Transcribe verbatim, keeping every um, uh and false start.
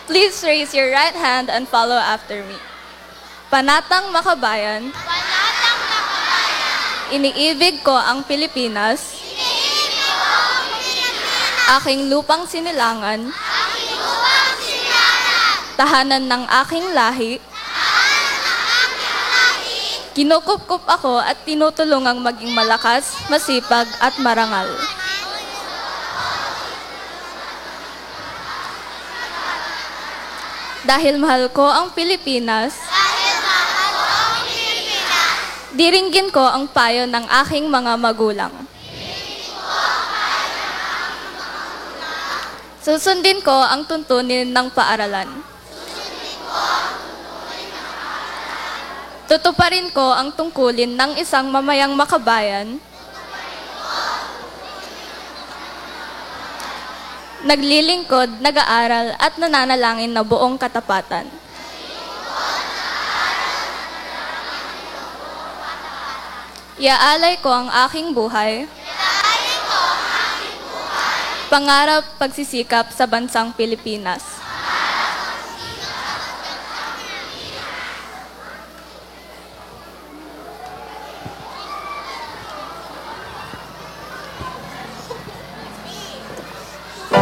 Please raise your right hand and follow after me. Panatang Makabayan, Panatang Makabayan, iniibig ko ang Pilipinas, iniibig ko ang Pilipinas, aking lupang sinilangan, aking lupang sinalan, tahanan ng aking lahi, tahanan ng aking lahi, kinukupkup ako at tinutulungang maging malakas, masipag at marangal. Dahil mahal ko ang Pilipinas, dahil mahal ko ang Pilipinas, diringgin ko ang payo ng aking mga magulang. Susundin ko ang tuntunin ng paaralan. Tutuparin ko ang tungkulin ng isang mamayang makabayan. Naglilingkod, nag-aaral at nananalangin na buong katapatan. Iaalay ko ang aking buhay, pangarap, pagsisikap sa bansang Pilipinas.